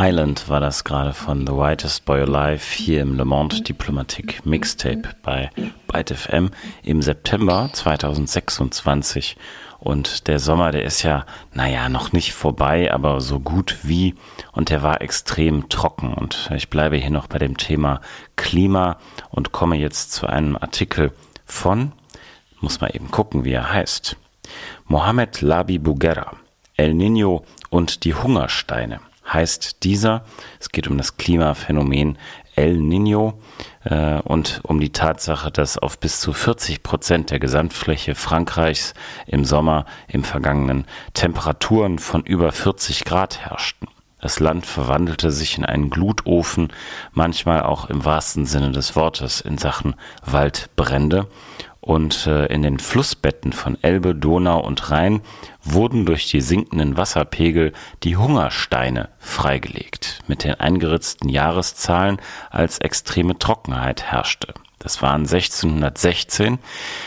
Island war das gerade von The Whitest Boy Alive hier im Le Monde Diplomatique Mixtape bei Byte FM im September 2026. Und der Sommer, der ist ja, noch nicht vorbei, aber so gut wie. Und der war extrem trocken. Und ich bleibe hier noch bei dem Thema Klima und komme jetzt zu einem Artikel von, muss mal eben gucken, wie er heißt, Mohamed Labi Bouguerra, El Niño und die Hungersteine. Heißt dieser, es geht um das Klimaphänomen El Niño und um die Tatsache, dass auf bis zu 40% der Gesamtfläche Frankreichs im Sommer im Vergangenen Temperaturen von über 40 Grad herrschten. Das Land verwandelte sich in einen Glutofen, manchmal auch im wahrsten Sinne des Wortes in Sachen Waldbrände. Und in den Flussbetten von Elbe, Donau und Rhein wurden durch die sinkenden Wasserpegel die Hungersteine freigelegt, mit den eingeritzten Jahreszahlen, als extreme Trockenheit herrschte. Das waren 1616,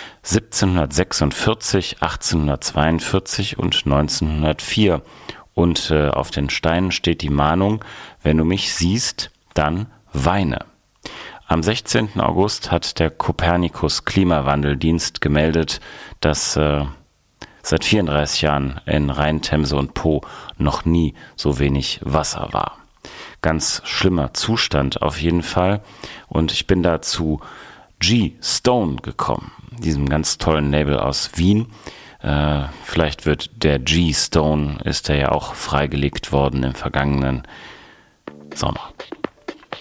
1746, 1842 und 1904. Und auf den Steinen steht die Mahnung: Wenn du mich siehst, dann weine. Am 16. August hat der Copernicus-Klimawandeldienst gemeldet, dass seit 34 Jahren in Rhein, Themse und Po noch nie so wenig Wasser war. Ganz schlimmer Zustand auf jeden Fall. Und ich bin da zu G-Stone gekommen, diesem ganz tollen Label aus Wien. Vielleicht wird der G-Stone, ist er ja auch freigelegt worden im vergangenen Sommer.